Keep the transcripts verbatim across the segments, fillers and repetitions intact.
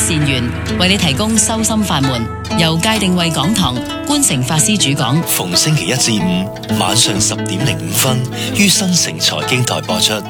善緣，為你提供修心法門，由戒定慧講堂觀誠法師主講， 逢星期一至五晚上十點零五分於新城財經台播出。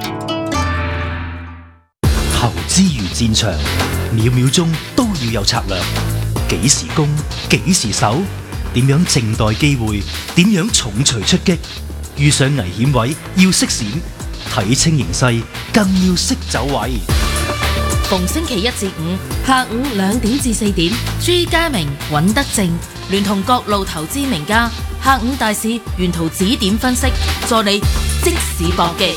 投資如戰場，秒秒鐘都要有策略，幾時攻，幾時守，點樣靜待機會，點樣重錘出擊，遇上危險位要識閃，睇清形勢更要識走位。 逢星期一至五下午兩點至四點，朱家明、尹德正聯同各路投資名家，下午大市沿途指點分析，助你即時搏擊。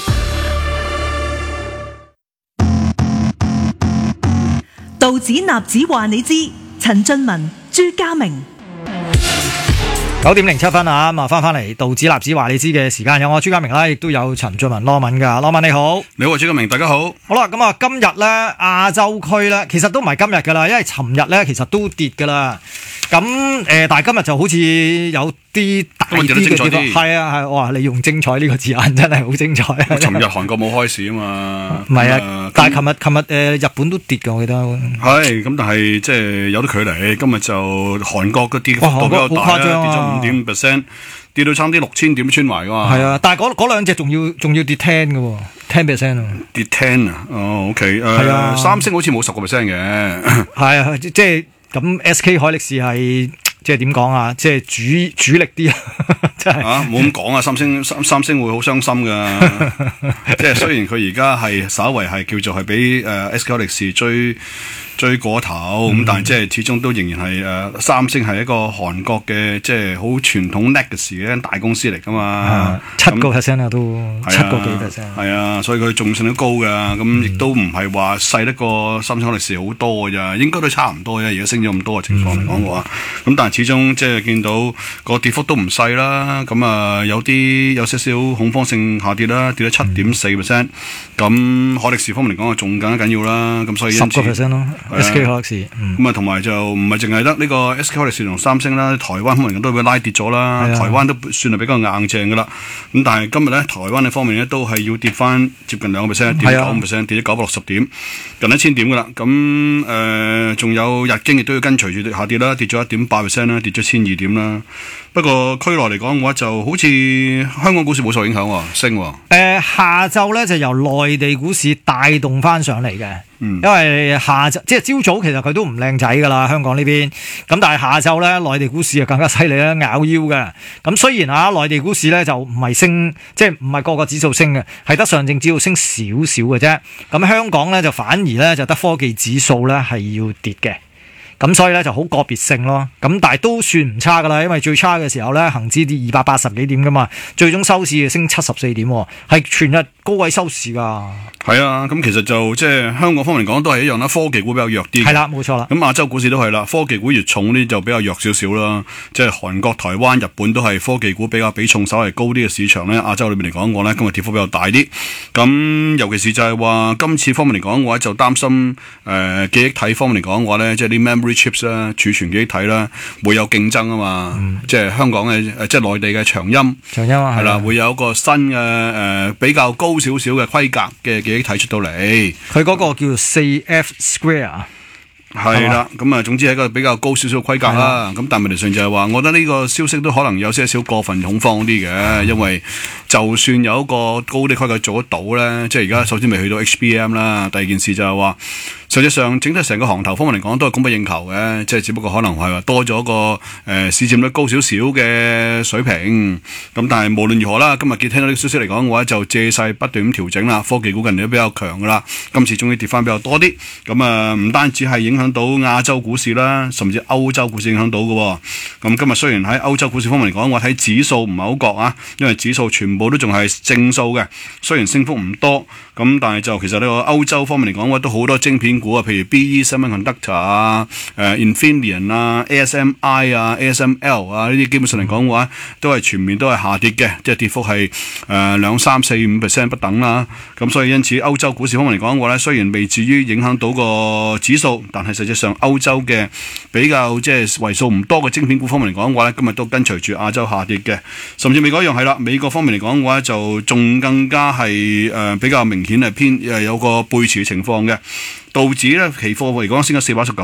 道指納指話你知，陳俊文、朱家明。 九點零七分啊，咁啊翻翻嚟道指納指話你知嘅時間，有我朱家明啦，亦都有陳俊文羅文噶，羅文你好。 你好，朱家明，大家好。 好啦，咁啊今日咧亞洲區咧，其實都唔係今日噶啦，因為尋日咧其實都跌噶啦。咁誒、呃，但係今日就好似有啲大啲嘅地方，係啊係，哇！你用精彩呢個字眼真係好精彩。 尋日韓國冇開市啊嘛， 唔係啊， 呃、 但係琴日琴日誒日本都跌嘅，我記得。係， 咁但係即係有啲距離。今日就韓國嘅跌幅度比較大啦，跌咗五點五 percent， 跌到差啲六千點穿埋噶嘛。係啊， 但係嗰嗰兩隻仲要仲要跌 ten 嘅喎 ，ten percent 啊。 跌 ten 啊，哦 OK， 誒、呃啊，三星好似冇十個 percent 嘅。係啊，即係。咁 S K 海力士係即係點講啊？即係主主力啲啊！真係啊， 冇咁講啊！三星三三星會好傷心噶。即係雖然佢而家係稍為係叫做係俾誒 S K 海力士追追過頭咁，嗯、但係即係始終都仍然係誒、呃、三星係一個韓國嘅即係好傳統 legacy 嘅大公司嚟噶嘛。 七個 percent 啊，都七個幾 percent。係啊，所以佢重性都高噶。咁亦都唔係話細得過三星海力士好多噶咋，應該都差唔多啫。而家升咗咁多嘅情況嚟講嘅話，咁、嗯、但係始終即係見到個跌幅都唔細啦。咁啊有啲有少少恐慌性下跌啦，跌咗七點四 percent。咁海力士方面嚟講啊，仲更加緊要啦。咁所以因此十個 percent 咯。S K 海力士，咁啊，同埋就唔係淨係得呢個 S K 海力士同三星啦，台灣方面都俾拉跌咗啦。台灣都算係比較硬淨噶啦。咁但係今日咧，台灣嘅方面咧都係要跌翻接近兩個 percent， 跌九五 percent， 跌咗九百六十點，近一千點噶啦。咁誒，仲、呃、有日經亦都要跟隨住下跌啦，跌咗一點八 percent 啦，跌咗千二點啦。不過區內嚟講嘅話，就好似香港股市冇受影響喎，升喎。誒、 呃，下晝咧就由內地股市帶動翻上嚟嘅。嗯，因為下晝即係朝早，其實佢都唔靚仔噶啦，香港呢邊。咁但係下晝咧，內地股市就更加犀利啦，咬腰嘅。咁雖然啊，內地股市咧就唔係升，即係唔係個個指數升嘅，係得上證指數升少少嘅啫。咁香港咧就反而咧就得科技指數咧係要跌嘅。咁所以咧就好個別性咯，咁但係都算唔差噶啦，因為最差嘅時候咧，恒指跌二百八十幾點噶嘛，最終收市升七十四點，係全日高位收市噶。 係啊，咁其實就即係香港方面嚟講都係一樣啦，科技股比較弱啲。係啦， 冇錯啦。 咁亞洲股市都係啦，科技股越重啲就比較弱少少啦。即係韓國、台灣、日本都係科技股比較比重稍為高啲嘅市場咧。亞洲裏面嚟講，我咧今日跌幅比較大啲。咁尤其是就係話今次方面嚟講嘅話，就擔心誒、呃、記憶體方面嚟講嘅話咧，即係啲 memory chips 啦，儲存記憶體啦，會有競爭啊嘛。嗯、即係香港嘅即係內地嘅長鑫，長鑫啊，係啦，會有一個新嘅誒、呃、比較高少少嘅規格嘅記憶體出到嚟。 佢嗰個叫做四 F Square。 係啦，咁啊，總之係一個比較高少少規格啦。咁但係問題上就係話，我覺得呢個消息都可能有些少過分恐慌啲嘅，因為就算有一個高啲規格做得到咧，即係而家首先未去到 H B M 啦。第二件事就係話，實際上整體成個行頭方面嚟講都係供不應求嘅，即係只不過可能係話多咗個誒、呃、市佔率高少少嘅水平。咁但係無論如何啦，今日見聽到呢個消息嚟講嘅話，就借勢不斷咁調整啦。科技股近年都比較強噶啦，今次終於跌翻比較多啲。咁啊，唔單止係影響到亞洲股市啦，甚至歐洲股市影響到嘅。咁今日雖然喺歐洲股市方面嚟講，我睇指數唔係好覺啊，因為指數全部都仲係正數嘅，雖然升幅唔多，咁但係就其實呢個歐洲方面嚟講，我都好多晶片股啊，譬如 B E Semiconductor 啊、誒 Infineon 啊、A S M I 啊、A S M L 啊呢啲，基本上嚟講嘅話，都係全面都係下跌嘅，即係跌幅係誒兩三四五 percent 不等啦。咁所以因此歐洲股市方面嚟講嘅話咧，雖然未至於影響到個指數，但係實際上歐洲嘅比較即係為數唔多嘅晶片股方面嚟講嘅話咧，今日都跟隨住亞洲下跌嘅，甚至美國一樣係啦。美國方面嚟講嘅話，就仲更加係誒、呃、比較明顯係偏誒有個背馳嘅情況嘅。道指咧期貨嚟講升咗四百一十九